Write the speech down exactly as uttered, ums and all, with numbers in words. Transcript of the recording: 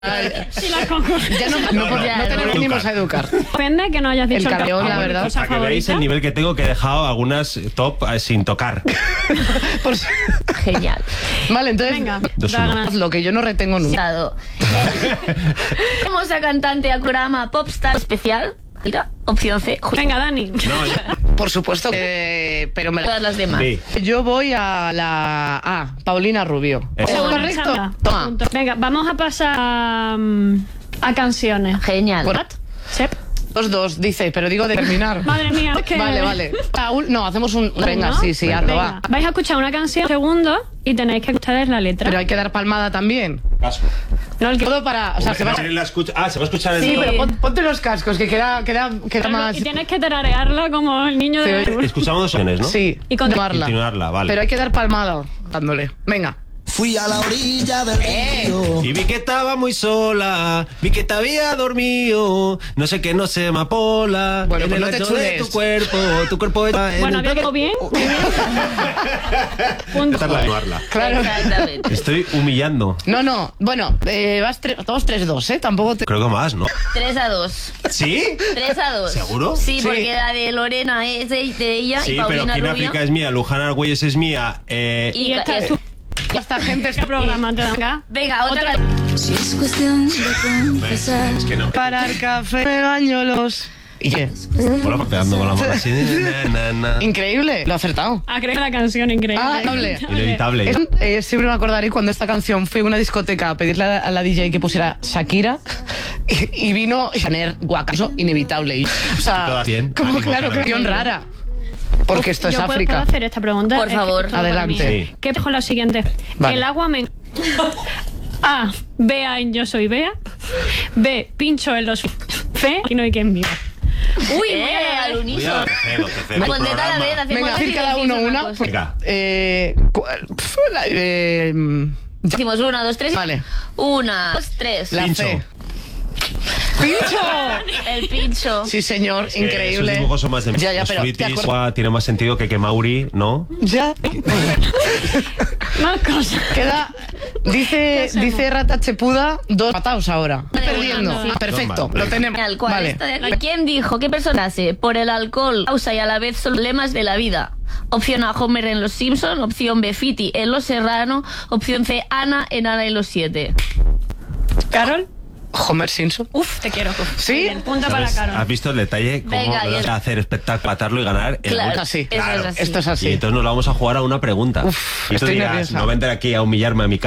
Y la coco. Ya no, no, no, ya, no te no, venimos a educar. Depende que no hayas dicho El carreón, la verdad. cosa Para que veáis favorita. el nivel que tengo, que he dejado algunas top eh, sin tocar. Por si- Genial. Vale, entonces, Venga, Dos, da uno. ganas. lo que yo no retengo nunca. Dado. Tenemos a cantante al programa Popstar Especial. Mira, opción C. Ju- Venga, Dani. No, ya- Por supuesto, eh, pero me la- Todas las demás. Sí. yo voy a la A, Paulina Rubio. Eh. ¿Es Buena, correcto? Sandra. Toma. Punto. Venga, vamos a pasar a, mm, a canciones. Genial. Bueno, Sep. dos, dos, dice, pero digo de terminar. Madre mía, es que... Vale, vale. Paul, no, hacemos un... Venga, ¿no? sí, sí, Venga. hazlo, Venga, va. vais a escuchar una canción segundo y tenéis que ustedes la letra. Pero hay que dar palmada también. Casco. No, el que- Todo para... O sea, se va... Hombre, la escucha- Ah, se va a escuchar el... Sí, pero pon- ponte los cascos, que queda, queda, queda más... Y tienes que tararearla como el niño de... Sí. Escuchamos dos opciones, ¿no? Sí, Y continuarla. Continuarla, vale. Pero hay que dar palmada dándole. Venga. Fui a la orilla del río. Y vi que estaba muy sola, vi que te había dormido, no sé qué, no sé, amapola. Bueno, en pues el no te ancho de chules. tu cuerpo, tu cuerpo está en Bueno, el había quedado bien. Punto. Esta es la de Eduarla. Claro. Exactamente. Estoy humillando. No, no. Bueno, eh, vas tre- todos tres dos, ¿eh? Tampoco te... Creo que más, ¿no? tres a dos. ¿Sí? tres a dos. ¿Seguro? Sí, Sí. porque la de Lorena es de, de ella Sí, y pero Paulina Queen Rubio. África es mía, Luján Argüelles es mía. Eh, Y, Y esta es tu Esta gente está... programa. Te venga. Venga, otra. Si es cuestión de confesar. es que no. Para el café me baño los... ¿Y qué? Bueno, pegando con la mano así. na, na, na. Increíble. Lo he acertado. Ah, creo que la canción increíble. Ah, hable. Inevitable. Es- eh, siempre me acordaré cuando esta canción fui a una discoteca a pedirle a, a la D J que pusiera Shakira y, y vino Chanel Guacaso, inevitable. Y, o sea, Todas bien. como Ánimo, claro, Chanel. canción rara. Porque esto es Yo puedo- África. ¿Puedo hacer esta pregunta? Por Es que favor. esto para Adelante. mí. Sí. ¿Qué con la siguiente? Vale. El agua me... A. Bea en Yo Soy Bea. B. Pincho en los... Fe. Y no hay quien viva. Uy, Eh, voy a- al Cuidado, unísono. tercero, tercero Pues de tal programa. vez hacemos Venga, así decir y cada uno decís una. cosa. Venga. Eh, cu- pf, la- eh, mm, Decimos una, dos, tres. Vale. Una, dos, tres. la Pincho. C. ¡Pincho! El pincho. Sí, señor, Es que increíble. Esos dibujos son más de Ya, ya, los pero ¿te fruitis, acuerdas? guau, tiene más sentido que que Mauri, ¿no? Ya. Más cosas. Queda. Dice, hacemos? dice Rata Chepuda, dos matados ahora. Vale, Perdiendo. bueno, sí. Ah, perfecto, Normal. lo tenemos. Al cual Vale. esta de aquí. ¿Quién dijo qué personaje por el alcohol causa y a la vez son problemas de la vida? Opción A, Homer en Los Simpson. Opción B, Fiti en Los Serrano. Opción C, Ana en Ana y los Siete. ¿Carol? Homer Simpson. Uf, te quiero. ¿Sí? Bien, punto para ¿Sabes? Carol. ¿Has visto el detalle? Cómo Venga, lo y vas el- a hacer espectáculo, patarlo y ganar. el Claro, gol. así. eso es así. Esto es Y así. entonces nos lo vamos a jugar a una pregunta. Uf, y tú estoy dirás, nerviosa. no vendré aquí a humillarme a mi casa.